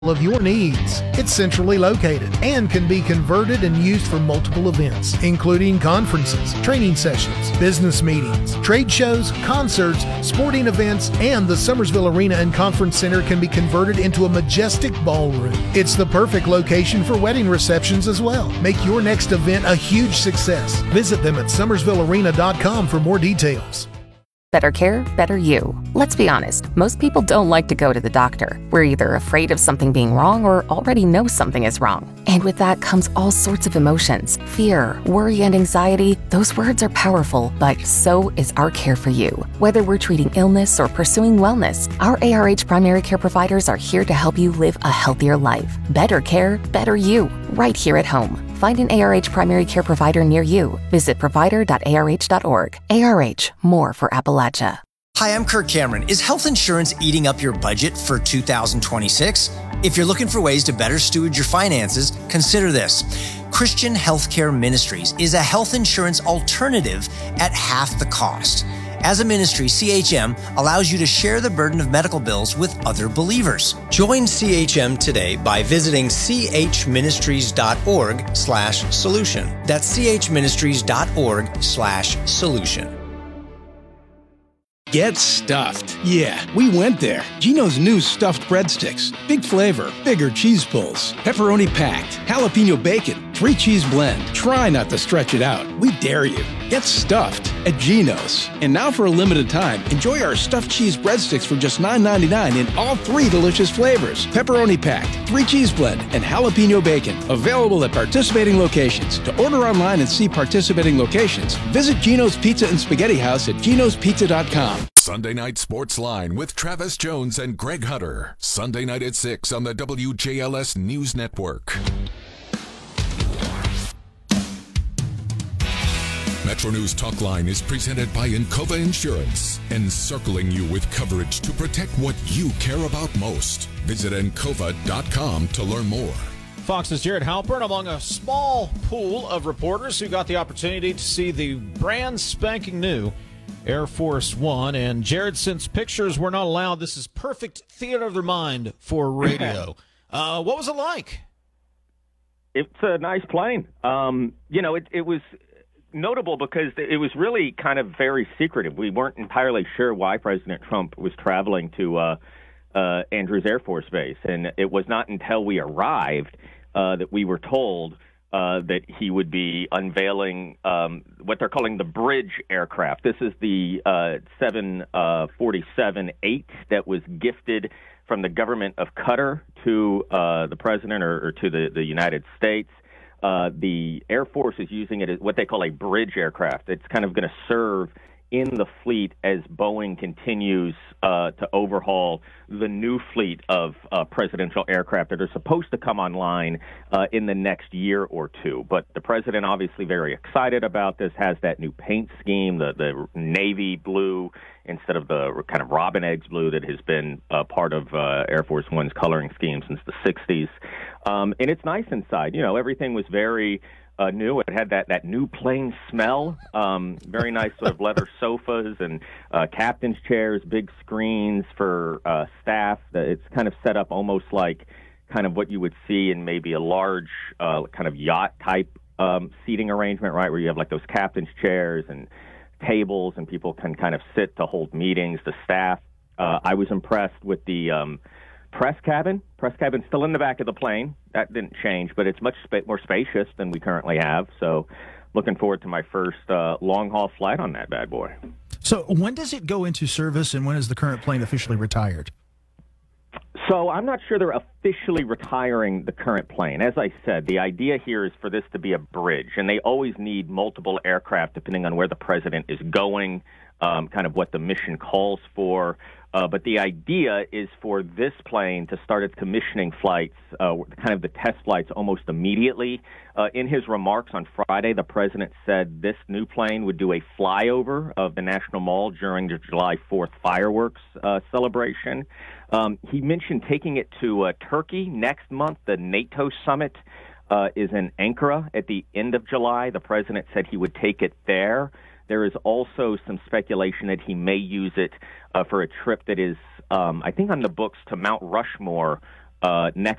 of your needs. It's centrally located and can be converted and used for multiple events, including conferences, training sessions, business meetings, trade shows, concerts, sporting events, and the Summersville Arena and Conference Center can be converted into a majestic ballroom. It's the perfect location for wedding receptions as well. Make your next event a huge success. Visit them at summersvillearena.com for more details. Better care, better you. Let's be honest, most people don't like to go to the doctor. We're either afraid of something being wrong or already know something is wrong. And with that comes all sorts of emotions. Fear, worry, and anxiety. Those words are powerful, but so is our care for you. Whether we're treating illness or pursuing wellness, our ARH primary care providers are here to help you live a healthier life. Better care, better you, right here at home. Find an ARH primary care provider near you. Visit provider.arh.org. ARH, more for Appalachia. Hi, I'm Kirk Cameron. Is health insurance eating up your budget for 2026? If you're looking for ways to better steward your finances, consider this. Christian Healthcare Ministries is a health insurance alternative at half the cost. As a ministry, CHM allows you to share the burden of medical bills with other believers. Join CHM today by visiting chministries.org/solution. That's chministries.org/solution. Get stuffed. Yeah, we went there. Geno's new stuffed breadsticks. Big flavor, bigger cheese pulls, pepperoni packed, jalapeno bacon, 3-cheese blend. Try not to stretch it out. We dare you. Get stuffed at Geno's. And now for a limited time, enjoy our stuffed cheese breadsticks for just $9.99 in all 3 delicious flavors. Pepperoni packed, 3-cheese blend, and jalapeno bacon. Available at participating locations. To order online and see participating locations, visit Geno's Pizza and Spaghetti House at genospizza.com. Sunday Night Sports Line with Travis Jones and Greg Hunter. Sunday night at 6 on the WJLS News Network. Metro News Talk Line is presented by Encova Insurance, encircling you with coverage to protect what you care about most. Visit Encova.com to learn more. Fox's Jared Halpern among a small pool of reporters who got the opportunity to see the brand spanking new Air Force One. And Jared, since pictures were not allowed, this is perfect theater of the mind for radio. What was it like? It's a nice plane. It was notable because it was really kind of very secretive. We weren't entirely sure why President Trump was traveling to Andrews Air Force Base. And it was not until we arrived that we were told that he would be unveiling what they're calling the bridge aircraft. This is the 747-8 that was gifted from the government of Qatar to the president or to the United States. The Air Force is using it as what they call a bridge aircraft. It's kind of going to serve in the fleet as Boeing continues to overhaul the new fleet of presidential aircraft that are supposed to come online in the next year or two. But the president obviously very excited about this, has that new paint scheme, the navy blue instead of the kind of robin eggs blue that has been part of Air Force One's coloring scheme since the 60s. And it's nice inside. You know, everything was very new. It had that new plane smell. Very nice sort of leather sofas and captain's chairs, big screens for staff. It's kind of set up almost like kind of what you would see in maybe a large kind of yacht type seating arrangement, right, where you have like those captain's chairs and tables and people can kind of sit to hold meetings. The staff. I was impressed with the press cabin. Press cabin's still in the back of the plane. That didn't change, but it's much more spacious than we currently have. So looking forward to my first long-haul flight on that bad boy. So when does it go into service, and when is the current plane officially retired? So I'm not sure they're officially retiring the current plane. As I said, the idea here is for this to be a bridge, and they always need multiple aircraft depending on where the president is going, kind of what the mission calls for. But the idea is for this plane to start its commissioning flights, kind of the test flights almost immediately. In his remarks on Friday, the president said this new plane would do a flyover of the National Mall during the July 4th fireworks celebration. He mentioned taking it to Turkey next month. The NATO summit is in Ankara at the end of July. The president said he would take it there. There is also some speculation that he may use it for a trip that is, I think, on the books to Mount Rushmore next